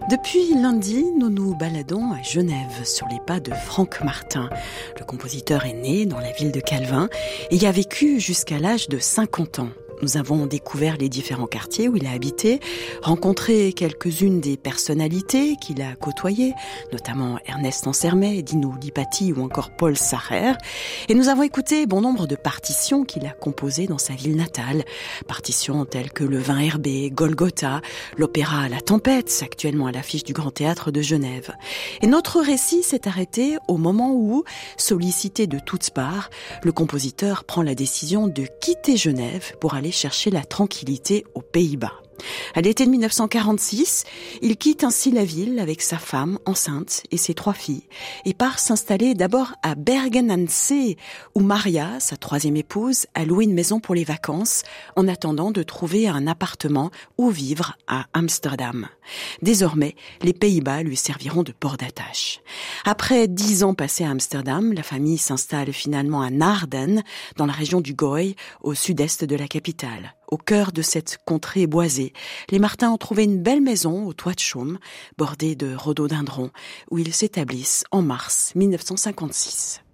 Depuis lundi, nous nous baladons à Genève sur les pas de Franck Martin. Le compositeur est né dans la ville de Calvin et y a vécu jusqu'à l'âge de 50 ans. Nous avons découvert les différents quartiers où il a habité, rencontré quelques-unes des personnalités qu'il a côtoyées, notamment Ernest Ansermet, Dino Lipaty ou encore Paul Sarrer. Et nous avons écouté bon nombre de partitions qu'il a composées dans sa ville natale. Partitions telles que Le Vin Herbé, Golgotha, l'opéra La Tempête, actuellement à l'affiche du Grand Théâtre de Genève. Et notre récit s'est arrêté au moment où, sollicité de toutes parts, le compositeur prend la décision de quitter Genève pour aller chercher la tranquillité aux Pays-Bas. À l'été de 1946, il quitte ainsi la ville avec sa femme enceinte et ses 3 filles et part s'installer d'abord à Bergen-aan-Zee où Maria, sa 3e épouse, a loué une maison pour les vacances en attendant de trouver un appartement où vivre à Amsterdam. Désormais, les Pays-Bas lui serviront de port d'attache. Après 10 ans passés à Amsterdam, la famille s'installe finalement à Naarden, dans la région du Gooi, au sud-est de la capitale. Au cœur de cette contrée boisée, les Martins ont trouvé une belle maison au toit de chaume, bordée de rhododendrons, où ils s'établissent en mars 1956.